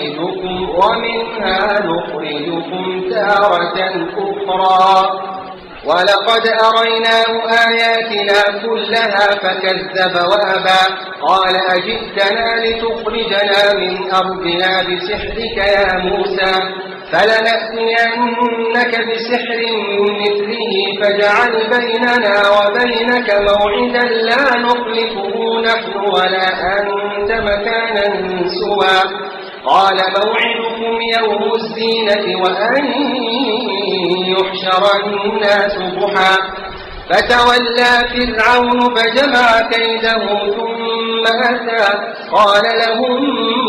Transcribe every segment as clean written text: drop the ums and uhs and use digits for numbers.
نعيدكم ومنها نخرجكم تارة أخرى ولقد أريناه آياتنا كلها فكذب وأبى قال أجئتنا لتخرجنا من أرضنا بسحرك يا موسى فلنأتينك بسحر مثله فاجعل بيننا وبينك موعدا لا نخلفه نحن ولا أنت مكانا سوى قال موعدكم يوم الزينة وأن يحشر الناس ضحى فتولى فرعون فجمع كيده ثم أتى قال لهم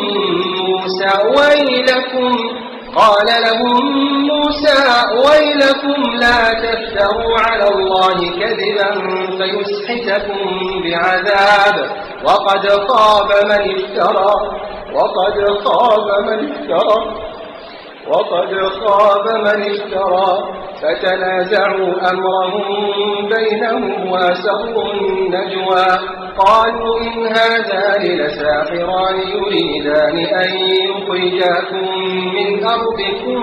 موسى ويلكم لا تفتروا على الله كذبا فيسحتكم بعذاب وقد خاب من افترى فتنازعوا أمرهم بينهم وأسروا النجوى قالوا إن هذان لساحران يريدان أن يخرجاكم من أرضكم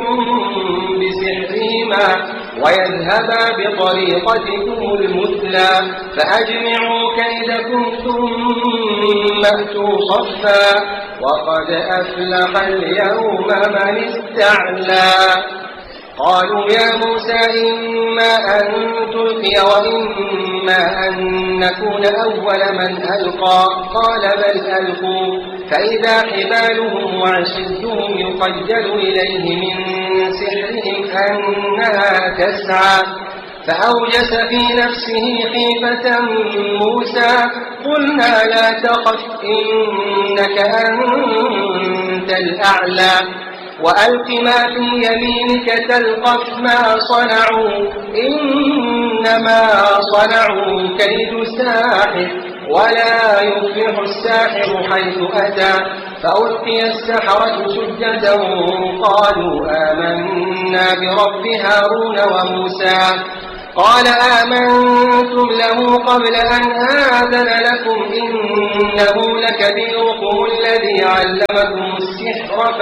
بسحرهما ويذهبا بطريقتكم المثلى فأجمعوا كيدكم ثم أتوا صفا وقد أفلح اليوم من استعلى قالوا يا موسى إما أن تلقي وإما أن نكون أول من ألقى قال بل ألقوا فإذا حبالهم وعصيهم يخيل إليه من سحرهم أنها تسعى فأوجس في نفسه خيفة موسى قلنا لا تخف إنك أنت الأعلى وألق ما في يمينك تلقف ما صنعوا إنما صنعوا كيد ساحر ولا يفلح الساحر حيث أتى فألقي السحرة سجدا قالوا آمنا برب هارون وموسى قال آمنتم له قبل أن آذن لكم إنه لكبيركم الذي علمكم السحر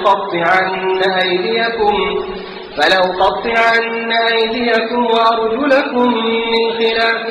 فلأقطعن أيديكم وأرجلكم من خلاف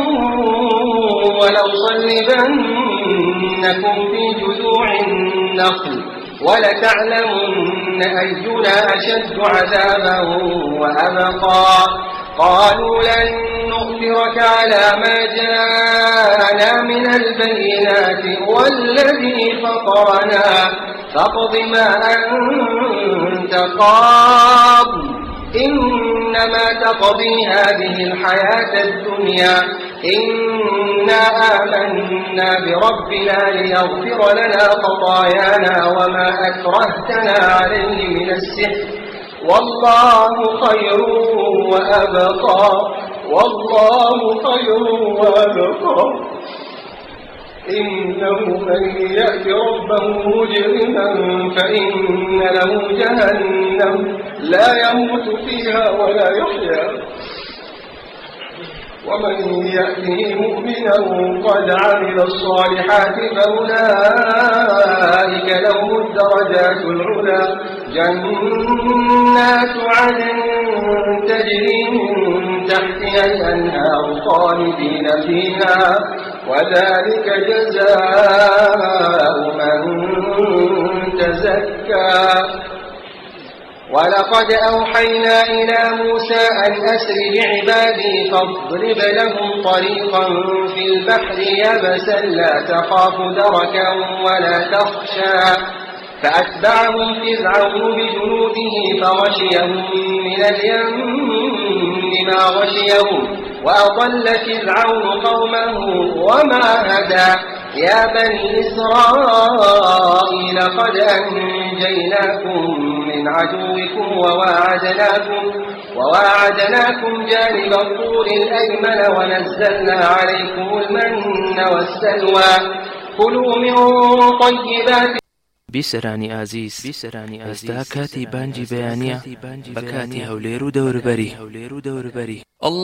ولأصلبنكم في جذوع النخل ولتعلمن أينا أشد عذابا وأبقى قالوا لن نؤثرك على ما جاءنا من البينات والذي فطرنا فاقض ما أنت قاض إنما تقضي هذه الحياة الدنيا إنا آمنا بربنا ليغفر لنا خطايانا وما أكرهتنا عليه من السحر والله خير وأبقى إنه من يأتي ربه مجرما فإن له جهنم لا يموت فيها ولا يحيا ومن يأته مؤمنا قد عمل الصالحات فأولئك لهم الدرجات العلى جنات عدن تجري من تحتها الأنهار خالدين فيها وذلك جزاء من تزكى ولقد أوحينا إلى موسى أن أسر بعبادي فاضرب لهم طريقا في البحر يبسا لا تخاف دركا ولا تخشى فأتبعهم فرعون بجنوده فغشيهم من اليم ما غشيهم وأضل فرعون قومه وما هدى يا بني إسرائيل قد أنجيناكم من عدوكم وواعدناكم جانب الطور الأيمن ونزلنا عليكم المن والسلوى كلوا من طيبات بیسەرانی ئازیز ئێستا کاتی بانگی بەیانیە بە کاتی هەولێر و دەوروبەری